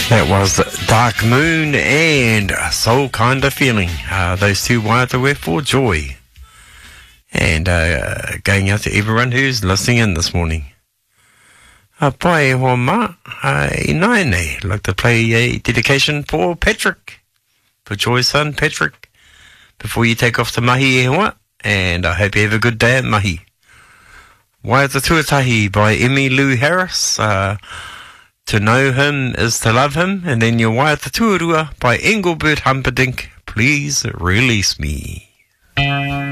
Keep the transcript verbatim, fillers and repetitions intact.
That was Dark Moon and Soul Kinda Feeling. Uh, those two wired the way for joy. And uh, going out to everyone who's listening in this morning. Uh, Pai hoa ma, uh, inai nei. I'd like to play a dedication for Patrick. For Joy's son, Patrick. Before you take off to mahi e hoa. And I hope you have a good day at mahi. Wai the Tuatahi by Emmy Lou Harris. Uh, To know him is to love him. And then your Wai the Tuarua by Engelbert Humperdinck. Please release me.